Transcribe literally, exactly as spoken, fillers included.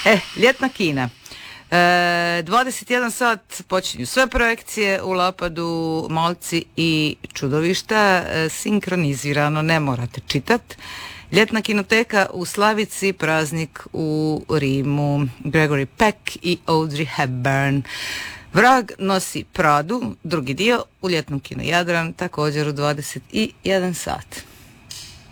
E, ljetna kina. E, dvadeset jedan sat počinju sve projekcije u Lapadu, Molci i Čudovišta, e, sinkronizirano, ne morate čitati. Ljetna kinoteka u Slavici, praznik u Rimu, Gregory Peck i Audrey Hepburn. Vrag nosi Pradu, drugi dio u ljetnom kinu Jadran, također u dvadeset jedan sat.